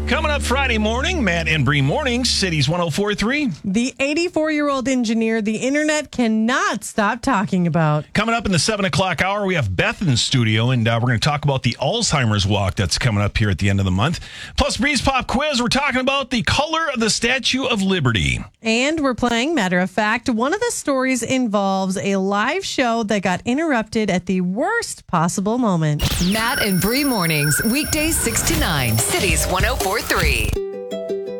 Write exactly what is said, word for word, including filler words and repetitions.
Coming up Friday morning, Matt and Bree Mornings, Cities one oh four point three. The eighty-four-year-old engineer the internet cannot stop talking about. Coming up in the seven o'clock hour, we have Beth in the studio, and uh, we're going to talk about the Alzheimer's Walk that's coming up here at the end of the month. Plus, Bree's Pop Quiz, we're talking about the color of the Statue of Liberty. And we're playing Matter of Fact. One of the stories involves a live show that got interrupted at the worst possible moment. Matt and Bree Mornings, weekdays six to nine, Cities one oh four point three.